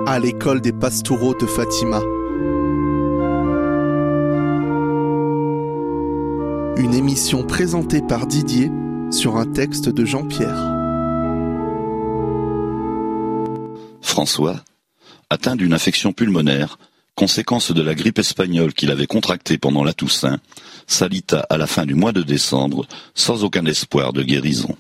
à l'école des Pastoureaux de Fatima. Une émission présentée par Didier sur un texte de Jean-Pierre. François, atteint d'une infection pulmonaire, conséquence de la grippe espagnole qu'il avait contractée pendant la Toussaint, s'alita à la fin du mois de décembre sans aucun espoir de guérison.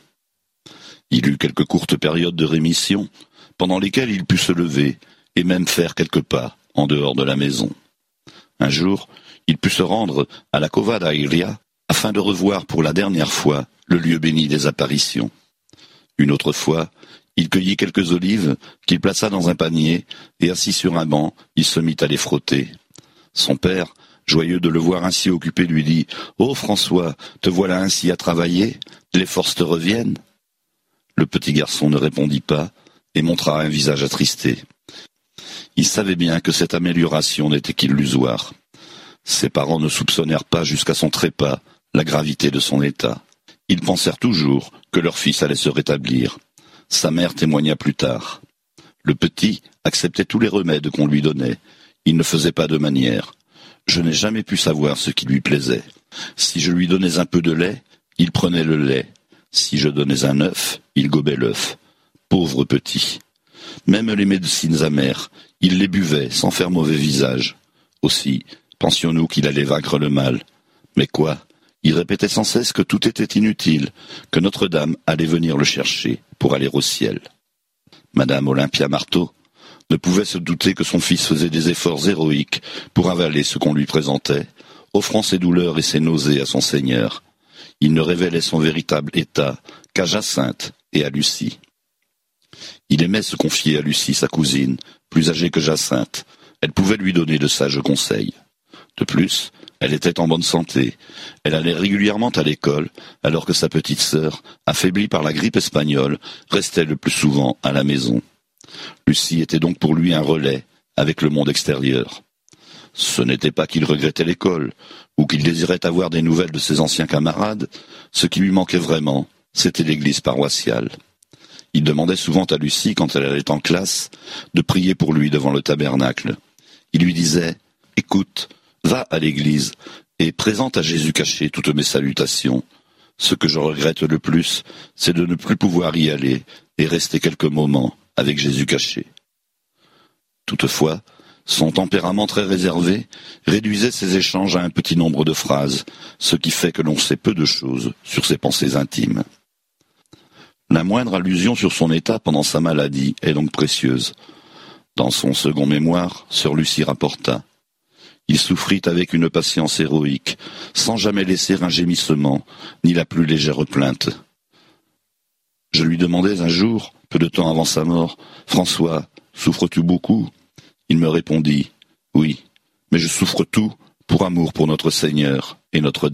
Il eut quelques courtes périodes de rémission, pendant lesquelles il put se lever et même faire quelques pas en dehors de la maison. Un jour, il put se rendre à la Cova d'Airia afin de revoir pour la dernière fois le lieu béni des apparitions. Une autre fois, il cueillit quelques olives qu'il plaça dans un panier et assis sur un banc, il se mit à les frotter. Son père, joyeux de le voir ainsi occupé, lui dit « Oh François, te voilà ainsi à travailler, les forces te reviennent ?» Le petit garçon ne répondit pas et montra un visage attristé. Il savait bien que cette amélioration n'était qu'illusoire. Ses parents ne soupçonnèrent pas jusqu'à son trépas la gravité de son état. Ils pensèrent toujours que leur fils allait se rétablir. Sa mère témoigna plus tard. Le petit acceptait tous les remèdes qu'on lui donnait. Il ne faisait pas de manière. Je n'ai jamais pu savoir ce qui lui plaisait. Si je lui donnais un peu de lait, il prenait le lait. Si je donnais un œuf, il gobait l'œuf. Pauvre petit. Même les médecines amères, il les buvait sans faire mauvais visage. Aussi, pensions-nous qu'il allait vaincre le mal. Mais quoi ? Il répétait sans cesse que tout était inutile, que Notre-Dame allait venir le chercher pour aller au ciel. Madame Olympia Marteau ne pouvait se douter que son fils faisait des efforts héroïques pour avaler ce qu'on lui présentait, offrant ses douleurs et ses nausées à son Seigneur. Il ne révélait son véritable état qu'à Jacinthe et à Lucie. Il aimait se confier à Lucie, sa cousine, plus âgée que Jacinthe. Elle pouvait lui donner de sages conseils. De plus, elle était en bonne santé. Elle allait régulièrement à l'école, alors que sa petite sœur, affaiblie par la grippe espagnole, restait le plus souvent à la maison. Lucie était donc pour lui un relais avec le monde extérieur. Ce n'était pas qu'il regrettait l'école, ou qu'il désirait avoir des nouvelles de ses anciens camarades. Ce qui lui manquait vraiment, c'était l'église paroissiale. Il demandait souvent à Lucie, quand elle allait en classe, de prier pour lui devant le tabernacle. Il lui disait « Écoute, va à l'église et présente à Jésus caché toutes mes salutations. Ce que je regrette le plus, c'est de ne plus pouvoir y aller et rester quelques moments avec Jésus caché. » Toutefois, son tempérament très réservé réduisait ses échanges à un petit nombre de phrases, ce qui fait que l'on sait peu de choses sur ses pensées intimes. La moindre allusion sur son état pendant sa maladie est donc précieuse. Dans son second mémoire, sœur Lucie rapporta: il souffrit avec une patience héroïque, sans jamais laisser un gémissement, ni la plus légère plainte. Je lui demandais un jour, peu de temps avant sa mort, « François, souffres-tu beaucoup ?» Il me répondit « Oui, mais je souffre tout pour amour pour notre Seigneur et Notre-Dame. »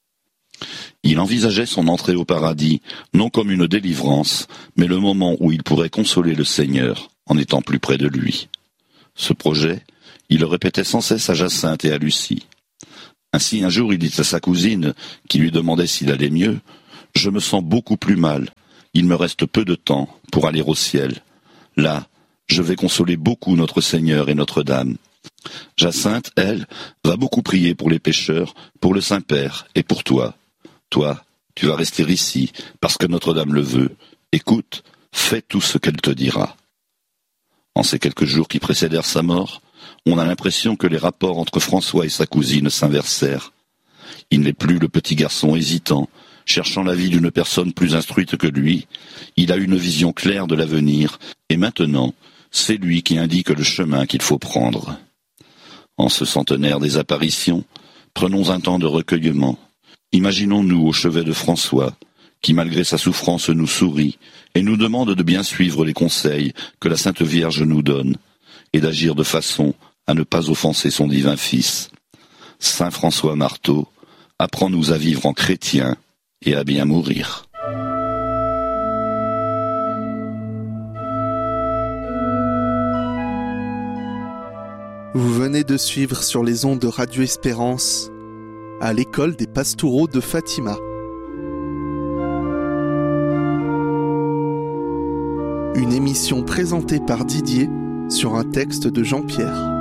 Il envisageait son entrée au paradis, non comme une délivrance, mais le moment où il pourrait consoler le Seigneur en étant plus près de lui. Ce projet, il le répétait sans cesse à Jacinthe et à Lucie. Ainsi, un jour, il dit à sa cousine, qui lui demandait s'il allait mieux, « Je me sens beaucoup plus mal. Il me reste peu de temps pour aller au ciel. Là, je vais consoler beaucoup notre Seigneur et Notre-Dame. » Jacinthe, elle, va beaucoup prier pour les pécheurs, pour le Saint-Père et pour toi. Toi, tu vas rester ici, parce que Notre-Dame le veut. Écoute, fais tout ce qu'elle te dira. En ces quelques jours qui précédèrent sa mort, on a l'impression que les rapports entre François et sa cousine s'inversèrent. Il n'est plus le petit garçon hésitant, cherchant l'avis d'une personne plus instruite que lui. Il a une vision claire de l'avenir, et maintenant, c'est lui qui indique le chemin qu'il faut prendre. En ce centenaire des apparitions, prenons un temps de recueillement. Imaginons-nous au chevet de François, qui malgré sa souffrance nous sourit et nous demande de bien suivre les conseils que la Sainte Vierge nous donne et d'agir de façon à ne pas offenser son divin Fils. Saint François Marteau, apprends-nous à vivre en chrétien et à bien mourir. Vous venez de suivre sur les ondes de Radio Espérance à l'école des Pastoureaux de Fatima. Une émission présentée par Didier sur un texte de Jean-Pierre.